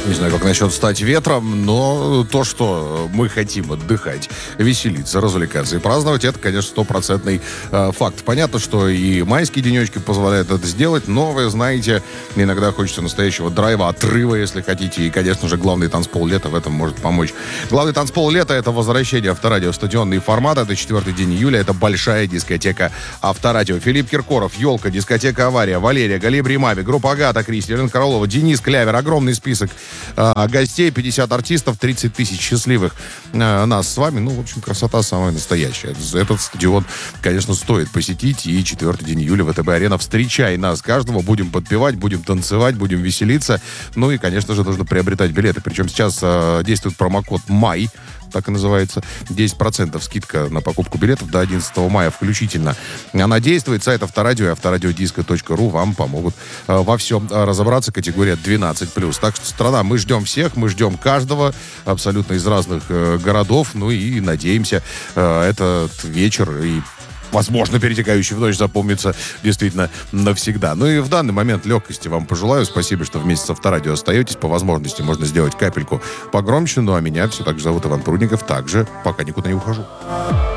Не знаю, как насчет стать ветром, но то, что мы хотим отдыхать, веселиться, развлекаться и праздновать, это, конечно, стопроцентный факт. Понятно, что и майские денечки позволяют это сделать, но, вы знаете, иногда хочется настоящего драйва, отрыва, если хотите. И, конечно же, главный танцпол лета в этом может помочь. Главный танцпол лета — это возвращение Авторадио в стадионный формат. Это 4-й день июля, это большая дискотека Авторадио. Филипп Киркоров, Елка, дискотека Авария, Валерия, Галибри Мави, группа Агата Кристи, Елена Королова, Денис Клявер. Огромный список гостей, 50 артистов, 30 тысяч счастливых нас с вами. Ну, в общем, красота самая настоящая. Этот стадион, конечно, стоит посетить. И 4-й день июля ВТБ-арена. Встречай нас каждого. Будем подпевать, будем танцевать, будем веселиться. Ну и, конечно же, нужно приобретать билеты. Причем сейчас действует промокод МАЙ, так и называется, 10% скидка на покупку билетов до 11 мая включительно. Она действует. Сайт Авторадио и авторадиодиско.ру вам помогут во всем разобраться. Категория 12+. Так что, страна, мы ждем всех, мы ждем каждого абсолютно из разных городов. Ну и надеемся, этот вечер и возможно, перетекающий в ночь запомнится действительно навсегда. Ну и в данный момент легкости вам пожелаю. Спасибо, что вместе с Авторадио остаетесь. По возможности можно сделать капельку погромче. Ну а меня все так же зовут Иван Прудников. Также пока никуда не ухожу.